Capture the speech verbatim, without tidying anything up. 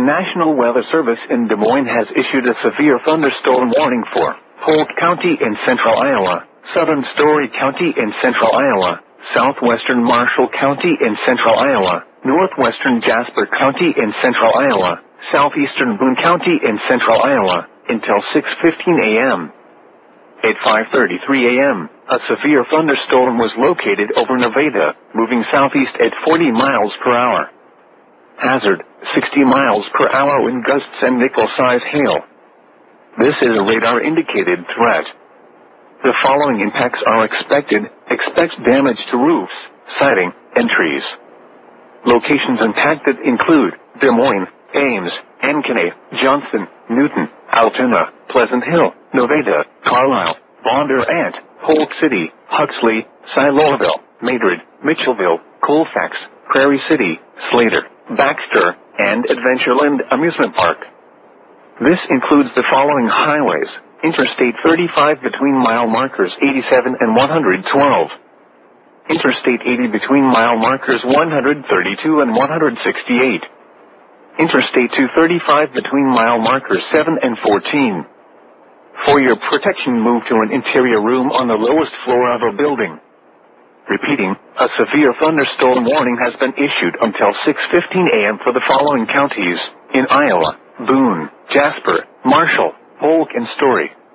National Weather Service in Des Moines has issued a severe thunderstorm warning for Polk County in central Iowa, southern Story County in central Iowa, southwestern Marshall County in central Iowa, northwestern Jasper County in central Iowa, southeastern Boone County in central Iowa, until six fifteen a.m. At five thirty-three a.m., a severe thunderstorm was located over Nevada, moving southeast at forty miles per hour. Hazard, sixty miles per hour wind gusts and nickel-size hail. This is a radar-indicated threat. The following impacts are expected. Expect damage to roofs, siding, and trees. Locations impacted include Des Moines, Ames, Ankeny, Johnston, Newton, Altoona, Pleasant Hill, Nevada, Carlisle, Bondurant, Polk City, Huxley, Silorsville, Madrid, Mitchellville, Colfax, Prairie City, Slater, Baxter, and Adventureland Amusement Park. This includes the following highways: Interstate thirty-five between mile markers eighty-seven and one hundred twelve. Interstate eighty between mile markers one hundred thirty-two and one hundred sixty-eight. Interstate two thirty-five between mile markers seven and fourteen. For your protection, move to an interior room on the lowest floor of a building. Repeating, a severe thunderstorm warning has been issued until six fifteen a.m. for the following counties in Iowa: Boone, Jasper, Marshall, Polk, and Story.